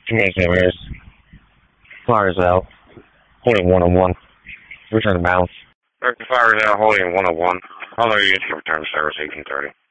Communication mirrors. Fires out. Holding 101. Return to balance. Director Fires out, holding 101. Caller, you return to service 1830.